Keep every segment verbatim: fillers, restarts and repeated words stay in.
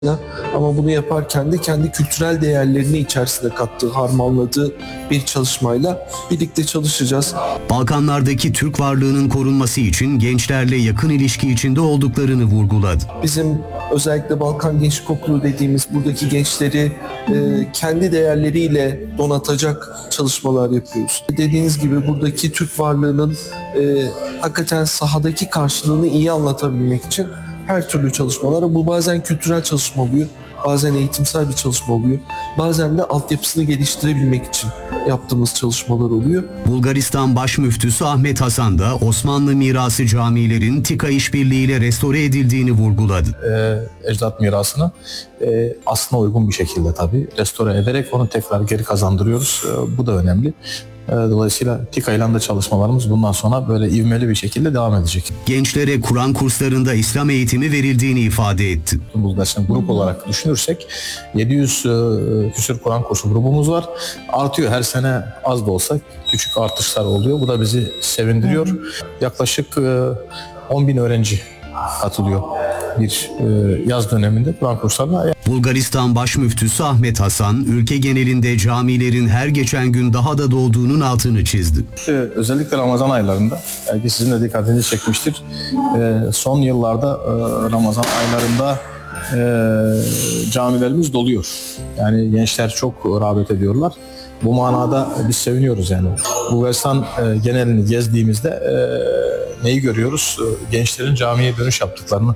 ama bunu yaparken de kendi kültürel değerlerini içerisine kattığı, harmanladığı bir çalışmayla birlikte çalışacağız. Balkanlardaki Türk varlığının korunması için gençlerle yakın ilişki içinde olduklarını vurguladı. Bizim özellikle Balkan Gençlik Okulu dediğimiz buradaki gençleri e, kendi değerleriyle donatacak çalışmalar yapıyoruz. Dediğiniz gibi buradaki Türk varlığının e, hakikaten sahadaki karşılığını iyi anlatabilmek için her türlü çalışmalara, bu bazen kültürel çalışma oluyor, bazen eğitimsel bir çalışma oluyor, bazen de altyapısını geliştirebilmek için yaptığımız çalışmalar oluyor. Bulgaristan Başmüftüsü Ahmet Hasan da Osmanlı mirası camilerin TİKA işbirliğiyle restore edildiğini vurguladı. Ee, ecdat mirasını e, aslına uygun bir şekilde tabii restore ederek onu tekrar geri kazandırıyoruz. E, bu da önemli. Dolayısıyla TİKA ile de çalışmalarımız bundan sonra böyle ivmeli bir şekilde devam edecek. Gençlere Kur'an kurslarında İslam eğitimi verildiğini ifade etti. Bulgaristan grup olarak düşünürsek yedi yüz küsur Kur'an kursu grubumuz var. Artıyor her sene, az da olsa küçük artışlar oluyor. Bu da bizi sevindiriyor. Yaklaşık on bin öğrenci katılıyor bir yaz döneminde Kur'an kurslarına. Bulgaristan Başmüftüsü Ahmet Hasan, ülke genelinde camilerin her geçen gün daha da dolduğunun altını çizdi. Özellikle Ramazan aylarında, belki sizin de dikkatinizi çekmiştir, son yıllarda Ramazan aylarında camilerimiz doluyor. Yani gençler çok rağbet ediyorlar. Bu manada biz seviniyoruz yani. Bulgaristan genelini gezdiğimizde neyi görüyoruz? Gençlerin camiye dönüş yaptıklarını.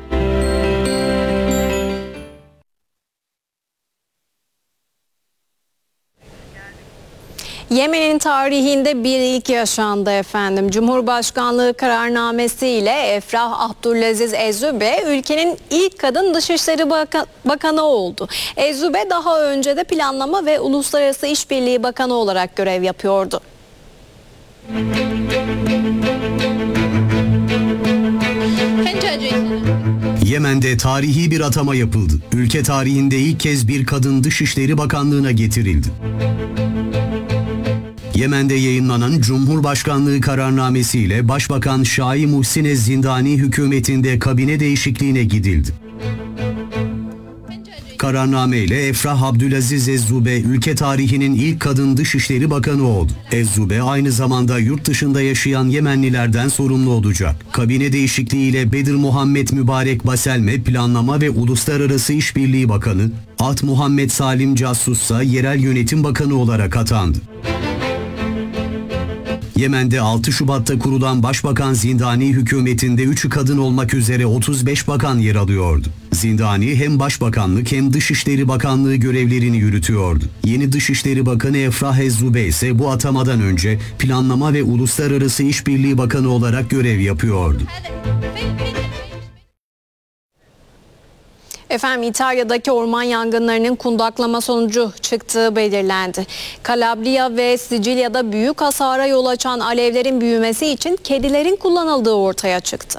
Yemen'in tarihinde bir ilk yaşandı efendim. Cumhurbaşkanlığı kararnamesiyle Efrah Abdülaziz Ezzube ülkenin ilk kadın Dışişleri Baka- Bakanı oldu. Ezzube daha önce de Planlama ve Uluslararası İşbirliği Bakanı olarak görev yapıyordu. Yemen'de tarihi bir atama yapıldı. Ülke tarihinde ilk kez bir kadın Dışişleri Bakanlığı'na getirildi. Yemen'de yayınlanan Cumhurbaşkanlığı kararnamesiyle Başbakan Şahi Muhsin Zindani hükümetinde kabine değişikliğine gidildi. Kararname ile Efrah Abdülaziz Ezzube ülke tarihinin ilk kadın Dışişleri Bakanı oldu. Ezzube aynı zamanda yurt dışında yaşayan Yemenlilerden sorumlu olacak. Kabine değişikliğiyle Bedir Muhammed Mübarek Baselme Planlama ve Uluslararası İşbirliği Bakanı, At Muhammed Salim Cassus ise Yerel Yönetim Bakanı olarak atandı. Yemen'de altı Şubat'ta kurulan Başbakan Zindani hükümetinde üçü kadın olmak üzere otuz beş bakan yer alıyordu. Zindani hem Başbakanlık hem Dışişleri Bakanlığı görevlerini yürütüyordu. Yeni Dışişleri Bakanı Efrah Ezzube ise bu atamadan önce Planlama ve Uluslararası İşbirliği Bakanı olarak görev yapıyordu. Efendim İtalya'daki orman yangınlarının kundaklama sonucu çıktığı belirlendi. Calabria ve Sicilya'da büyük hasara yol açan alevlerin büyümesi için kedilerin kullanıldığı ortaya çıktı.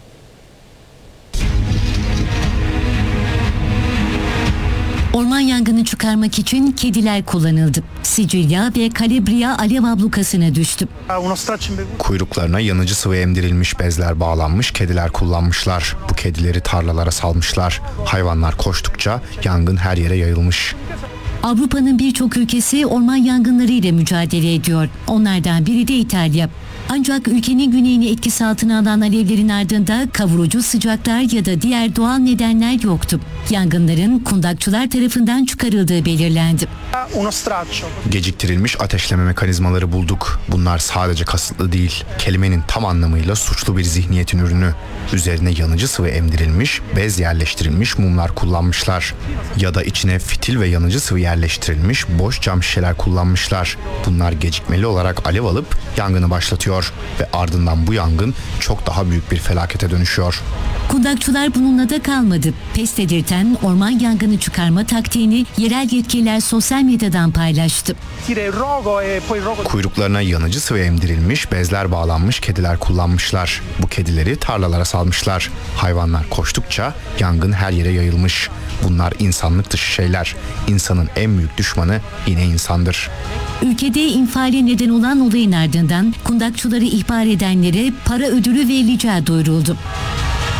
Orman yangını çıkarmak için kediler kullanıldı. Sicilya ve Calabria alev ablukasına düştü. Kuyruklarına yanıcı sıvı emdirilmiş bezler bağlanmış kediler kullanmışlar. Bu kedileri tarlalara salmışlar. Hayvanlar koştukça yangın her yere yayılmış. Avrupa'nın birçok ülkesi orman yangınları ile mücadele ediyor. Onlardan biri de İtalya. Ancak ülkenin güneyini etkisi altına alan alevlerin ardında kavurucu sıcaklar ya da diğer doğal nedenler yoktu. Yangınların kundakçılar tarafından çıkarıldığı belirlendi. Geciktirilmiş ateşleme mekanizmaları bulduk. Bunlar sadece kasıtlı değil, kelimenin tam anlamıyla suçlu bir zihniyetin ürünü. Üzerine yanıcı sıvı emdirilmiş, bez yerleştirilmiş mumlar kullanmışlar. Ya da içine fitil ve yanıcı sıvı yerleştirilmiş boş cam şişeler kullanmışlar. Bunlar gecikmeli olarak alev alıp yangını başlatıyor ve ardından bu yangın çok daha büyük bir felakete dönüşüyor. Kundakçılar bununla da kalmadı. Pes dedirten orman yangını çıkarma taktiğini yerel yetkililer sosyal medyadan paylaştı. Kuyruklarına yanıcı sıvı emdirilmiş, bezler bağlanmış kediler kullanmışlar. Bu kedileri tarlalara salmışlar. Hayvanlar koştukça yangın her yere yayılmış. Bunlar insanlık dışı şeyler. İnsanın en büyük düşmanı yine insandır. Ülkede infiale neden olan olayın ardından kundakçıları ihbar edenlere para ödülü verileceği duyuruldu.